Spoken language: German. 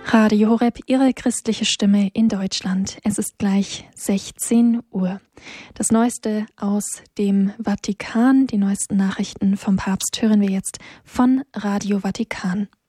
Radio Horeb, Ihre christliche Stimme in Deutschland. Es ist gleich 16 Uhr. Das Neueste aus dem Vatikan, die neuesten Nachrichten vom Papst hören wir jetzt von Radio Vatikan.